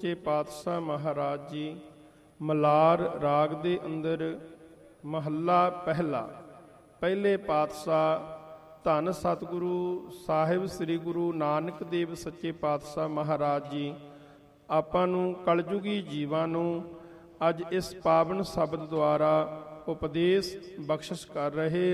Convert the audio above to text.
ਸੱਚੇ ਪਾਤਸ਼ਾਹ ਮਹਾਰਾਜ ਜੀ ਮਲਾਰ ਰਾਗ ਦੇ ਅੰਦਰ ਮਹੱਲਾ ਪਹਿਲਾ। ਪਹਿਲੇ ਪਾਤਸ਼ਾਹ ਧੰਨ ਸਤਿਗੁਰੂ ਸਾਹਿਬ ਸ੍ਰੀ ਗੁਰੂ ਨਾਨਕ ਦੇਵ ਸੱਚੇ ਪਾਤਸ਼ਾਹ ਮਹਾਰਾਜ ਜੀ ਆਪਾਂ ਨੂੰ ਕਲਯੁਗੀ ਜੀਵਾਂ ਨੂੰ ਅੱਜ ਇਸ ਪਾਵਨ ਸ਼ਬਦ ਦੁਆਰਾ ਉਪਦੇਸ਼ ਬਖਸ਼ਿਸ਼ ਕਰ ਰਹੇ